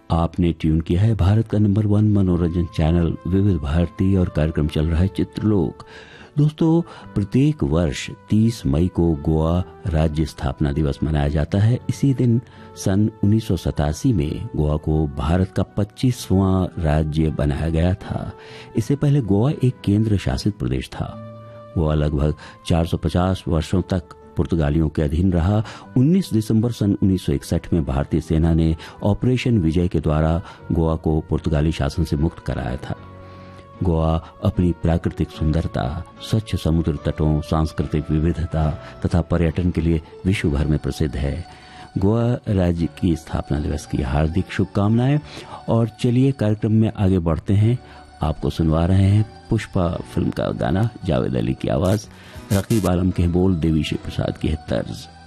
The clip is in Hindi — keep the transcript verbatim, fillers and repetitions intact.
आपने ट्यून किया है भारत का नंबर वन मनोरंजन चैनल विविध भारती और कार्यक्रम चल रहा है चित्रलोक। दोस्तों, प्रत्येक वर्ष तीस मई को गोवा राज्य स्थापना दिवस मनाया जाता है। इसी दिन सन उन्नीस सौ सतासी में गोवा को भारत का पच्चीसवां राज्य बनाया गया था। इससे पहले गोवा एक केंद्र शासित प्रदेश था। गोवा लगभग चार सौ पचास वर्षों तक पुर्तगालियों के अधीन रहा। उन्नीस दिसंबर सन उन्नीस सौ इकसठ में भारतीय सेना ने ऑपरेशन विजय के द्वारा गोवा को पुर्तगाली शासन से मुक्त कराया था। गोवा अपनी प्राकृतिक सुंदरता, स्वच्छ समुद्र तटों, सांस्कृतिक विविधता तथा पर्यटन के लिए विश्व भर में प्रसिद्ध है। गोवा राज्य की स्थापना दिवस की हार्दिक शुभकामनाएं। और चलिए कार्यक्रम में आगे बढ़ते हैं। आपको सुनवा रहे हैं पुष्पा फिल्म का गाना, जावेद अली की आवाज, रकीब आलम के बोल, देवी श्री प्रसाद की है तर्ज।